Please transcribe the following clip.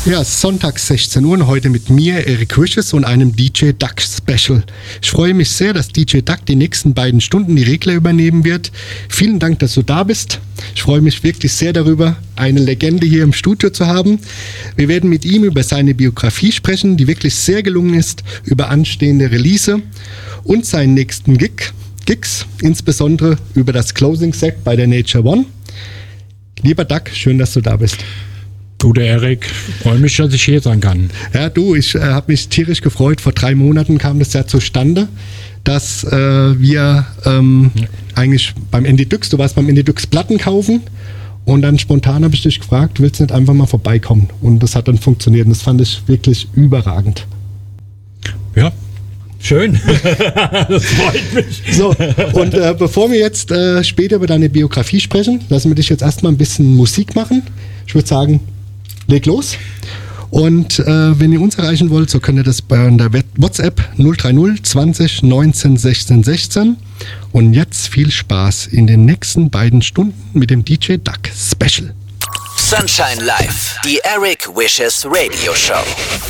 Ja, Sonntag 16 Uhr und heute mit mir, Eric Wishes und einem DJ Duck Special. Ich freue mich sehr, dass DJ Duck die nächsten beiden Stunden die Regler übernehmen wird. Vielen Dank, dass du da bist. Ich freue mich wirklich sehr darüber, eine Legende hier im Studio zu haben. Wir werden mit ihm über seine Biografie sprechen, die wirklich sehr gelungen ist, über anstehende Release und seinen nächsten Gigs, insbesondere über das Closing Set bei der Nature One. Lieber Duck, schön, dass du da bist. Gute Erik, freue mich, dass ich hier sein kann. Ja, ich habe mich tierisch gefreut. Vor 3 Monaten kam das ja zustande, dass wir eigentlich beim Indie Dux, du warst beim Indie Dux Platten kaufen und dann spontan habe ich dich gefragt, willst du nicht einfach mal vorbeikommen? Und das hat dann funktioniert und das fand ich wirklich überragend. Ja, schön. Das freut mich. So, und bevor wir jetzt später über deine Biografie sprechen, lassen wir dich jetzt erstmal ein bisschen Musik machen. Ich würde sagen, leg los. Und wenn ihr uns erreichen wollt, so könnt ihr das bei der WhatsApp 030 20 19 16 16. Und jetzt viel Spaß in den nächsten beiden Stunden mit dem DJ Duck Special. Sunshine Live, die Eric Wishes Radio Show.